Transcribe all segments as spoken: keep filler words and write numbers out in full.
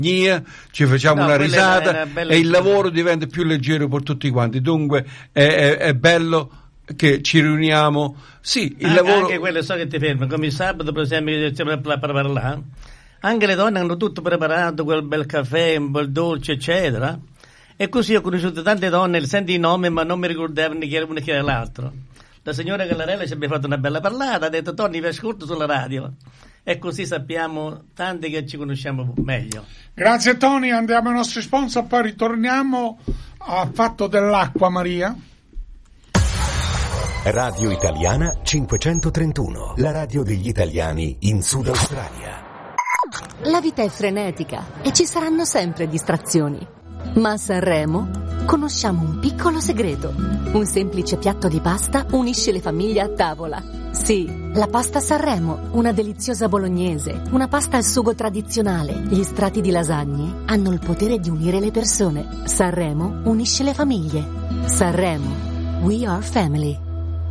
ci facciamo no, una risata e il lavoro diventa più leggero per tutti quanti. Dunque è, è, è bello che ci riuniamo. Sì, il anche, lavoro. Anche quello so che ti fermo, come il sabato per esempio per parlare, anche le donne hanno tutto preparato, quel bel caffè, un bel dolce eccetera, e così ho conosciuto tante donne, senti i nomi ma non mi ricordavo né chi era uno e chi era l'altro. La signora Gallarella ci abbia fatto una bella parlata, ha detto torni vi ascolto sulla radio, e così sappiamo tanti che ci conosciamo meglio. Grazie Tony, andiamo ai nostri sponsor, poi ritorniamo a Fatto dell'Acqua Maria. Radio Italiana cinquecentotrentuno, la radio degli italiani in Sud Australia. La vita è frenetica e ci saranno sempre distrazioni. Ma a Sanremo conosciamo un piccolo segreto. Un semplice piatto di pasta unisce le famiglie a tavola. Sì, la pasta Sanremo, una deliziosa bolognese, una pasta al sugo tradizionale. Gli strati di lasagne hanno il potere di unire le persone. Sanremo unisce le famiglie. Sanremo, we are family.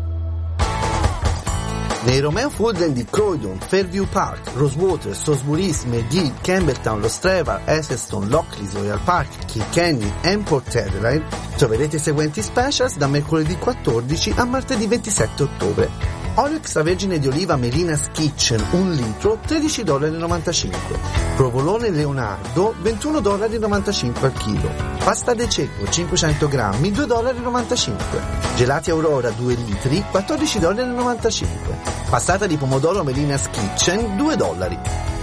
Nei Romain Folden di Croydon, Fairview Park, Rosewater, Salisbury, McGill, Campbelltown, Lostreva, Esselstone, Lockleys, Royal Park, Kilkenny e Port Adelaide troverete i seguenti specials da mercoledì quattordici a martedì ventisette ottobre. Olio extravergine di oliva Melina's Kitchen un litro, tredici dollari e novantacinque. Provolone Leonardo, ventuno dollari e novantacinque al chilo. Pasta de cecco cinquecento grammi, due dollari e novantacinque. Gelati Aurora due litri, quattordici dollari e novantacinque. Passata di pomodoro Melina's Kitchen, due dollari.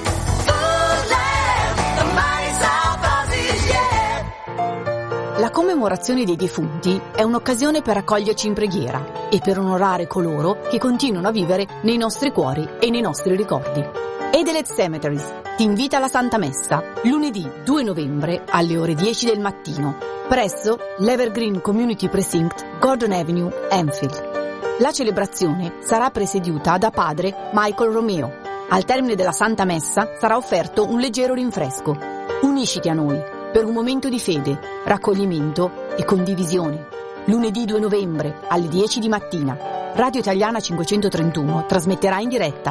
La commemorazione dei defunti è un'occasione per accoglierci in preghiera e per onorare coloro che continuano a vivere nei nostri cuori e nei nostri ricordi. Edelet Cemeteries ti invita alla Santa Messa lunedì due novembre alle ore dieci del mattino presso l'Evergreen Community Precinct, Gordon Avenue, Enfield. La celebrazione sarà presieduta da padre Michael Romeo. Al termine della Santa Messa sarà offerto un leggero rinfresco. Unisciti a noi per un momento di fede, raccoglimento e condivisione. Lunedì due novembre alle dieci di mattina. Radio Italiana cinquecentotrentuno trasmetterà in diretta.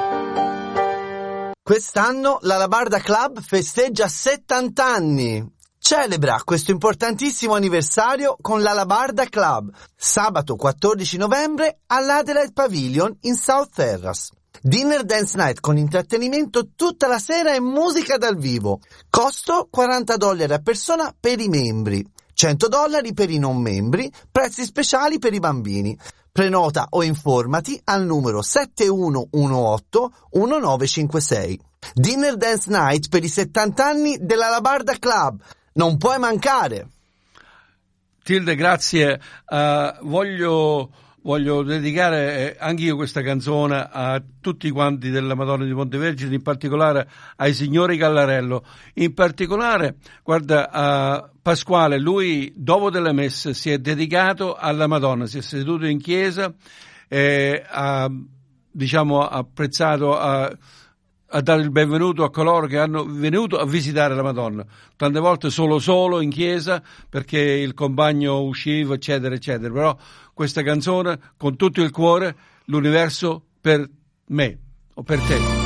Quest'anno la Labarda Club festeggia settanta anni. Celebra questo importantissimo anniversario con la Labarda Club, sabato quattordici novembre all'Adelaide Pavilion in South Terrace. Dinner Dance Night con intrattenimento tutta la sera e musica dal vivo. Costo quaranta dollari a persona per i membri, cento dollari per i non membri, prezzi speciali per i bambini. Prenota o informati al numero sette uno uno otto uno nove cinque sei. Dinner Dance Night per i settanta anni della Labarda Club. Non puoi mancare. Tilde, grazie. Uh, voglio... Voglio dedicare anche io questa canzone a tutti quanti della Madonna di Montevergine, in particolare ai signori Gallarello. In particolare, guarda, a Pasquale, lui dopo delle messe si è dedicato alla Madonna, si è seduto in chiesa e ha, diciamo, apprezzato, ha, a dare il benvenuto a coloro che hanno venuto a visitare la Madonna, tante volte solo solo in chiesa perché il compagno usciva eccetera eccetera, però questa canzone con tutto il cuore, l'universo per me o per te.